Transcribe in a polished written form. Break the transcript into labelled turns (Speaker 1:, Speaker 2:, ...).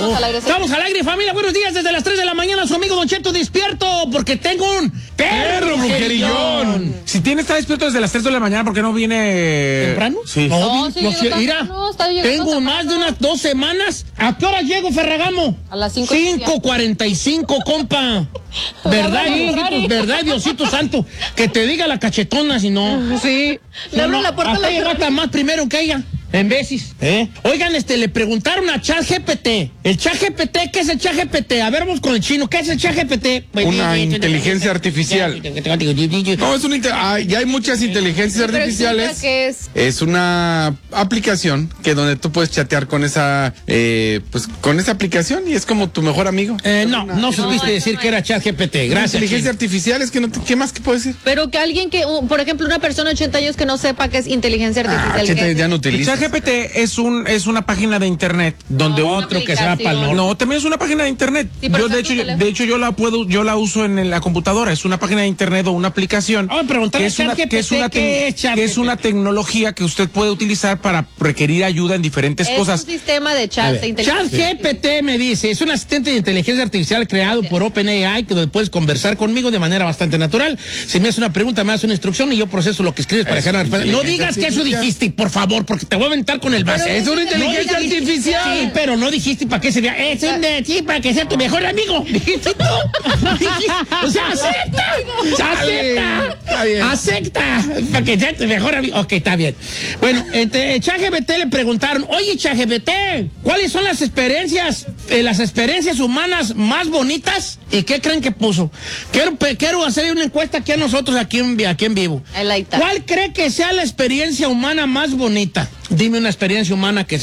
Speaker 1: Estamos al aire, sí.
Speaker 2: Estamos al aire, familia. Buenos días desde las 3 de la mañana. Su amigo Don Cheto despierto porque tengo un perro brujerillón.
Speaker 3: Si está despierto desde las 3 de la mañana, ¿por qué no viene
Speaker 2: ¿Temprano?
Speaker 3: Sí.
Speaker 1: No, sí,
Speaker 2: Mira, tengo más de unas 2 semanas. ¿A qué hora llego, Ferragamo?
Speaker 1: A las 5.
Speaker 2: 5:45, compa. ¿Verdad, Diosito? ¿Verdad, Diosito Santo? Que te diga la cachetona, si no.
Speaker 1: Sí. Le abro la puerta a
Speaker 2: hasta
Speaker 1: la
Speaker 2: llegata más primero que ella. En veces. Oigan, le preguntaron a ChatGPT. ¿El ChatGPT? ¿Qué es el ChatGPT? A ver, vamos con el chino. ¿Qué es el ChatGPT?
Speaker 4: Una inteligencia artificial. No, ya hay muchas inteligencias artificiales.
Speaker 1: ¿Qué es?
Speaker 4: Es una aplicación donde tú puedes chatear con esa, con esa aplicación y es como tu mejor amigo.
Speaker 2: No supiste decir que era ChatGPT. Gracias.
Speaker 4: Inteligencia artificial es que no te, ¿qué más que puedo decir?
Speaker 1: Pero que alguien por ejemplo, una persona de 80 años que no sepa qué es inteligencia artificial.
Speaker 4: Ya no utiliza.
Speaker 3: ChatGPT es una página de internet donde
Speaker 2: otro que se va para el norte.
Speaker 3: No, también es una página de internet.
Speaker 1: Sí,
Speaker 3: Yo de hecho yo la uso en la computadora. Es una página de internet o una aplicación.
Speaker 2: Vamos a preguntarle
Speaker 3: que es una tecnología que usted puede utilizar para requerir ayuda en diferentes cosas.
Speaker 1: Es un sistema de chat de inteligencia.
Speaker 2: ChatGPT me dice, es un asistente de inteligencia artificial creado por OpenAI donde puedes conversar conmigo de manera bastante natural. Si me hace una pregunta, me hace una instrucción y yo proceso lo que escribes para dejar la respuesta. No digas que eso dijiste, por favor, porque te voy a aventar con el base.
Speaker 4: Es una inteligencia artificial.
Speaker 2: Sí, pero no dijiste para qué sería. Sí, para que sea tu mejor amigo. Dijiste tú. O sea, acepta. Para que sea tu mejor amigo. Ok, está bien. Bueno, ChatGPT le preguntaron, oye, ChatGPT, ¿cuáles son las experiencias humanas más bonitas? ¿Y qué creen que puso? Quiero hacer una encuesta aquí a nosotros, aquí en vivo.
Speaker 1: I like that.
Speaker 2: ¿Cuál cree que sea la experiencia humana más bonita? Dime una experiencia humana que